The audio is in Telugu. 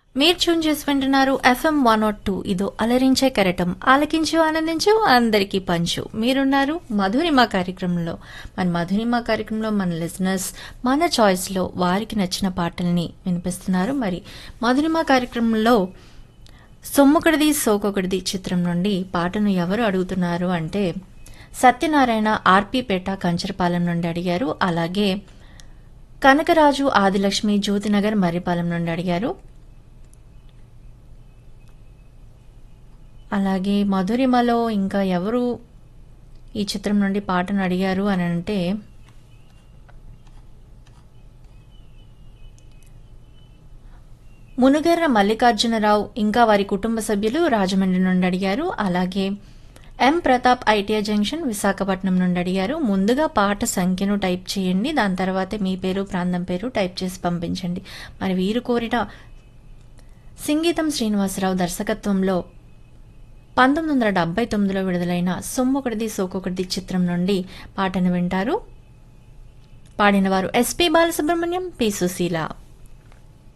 మీరు ట్యూన్ చేసి వింటున్నారు FM 102. ఇదో అలరించే కెరటం, ఆలకించు ఆనందించు అందరికీ పంచు. మీరున్నారు మధురిమ కార్యక్రమంలో. మన మధురిమ కార్యక్రమంలో మన లిజనర్స్ మన చాయిస్లో వారికి నచ్చిన పాటల్ని వినిపిస్తున్నారు. మరి మధురిమ కార్యక్రమంలో సొమ్ముకడిది సోకొకడిది చిత్రం నుండి పాటను ఎవరు అడుగుతున్నారు అంటే సత్యనారాయణ ఆర్పి పేట కంచరపాలెం నుండి అడిగారు. అలాగే కనకరాజు ఆదిలక్ష్మి జ్యోతినగర్ మర్రిపాలెం నుండి అడిగారు. అలాగే మధురిమలో ఇంకా ఎవరు ఈ చిత్రం నుండి పాటను అడిగారు అని అంటే మునుగర్ర మల్లికార్జునరావు ఇంకా వారి కుటుంబ సభ్యులు రాజమండ్రి నుండి అడిగారు. అలాగే ఎం ప్రతాప్ ఐటీఐ జంక్షన్ విశాఖపట్నం నుండి అడిగారు. ముందుగా పాట సంఖ్యను టైప్ చేయండి, దాని తర్వాతే మీ పేరు ప్రాంతం పేరు టైప్ చేసి పంపించండి. మరి వీరు కోరిన సంగీతం శ్రీనివాసరావు దర్శకత్వంలో 1979లో విడుదలైన సొమ్మొకటిది సోకొకటిది చిత్రం నుండి పాటను వింటారు. పాడినవారు ఎస్పి బాలసుబ్రహ్మణ్యం, పి సుశీల.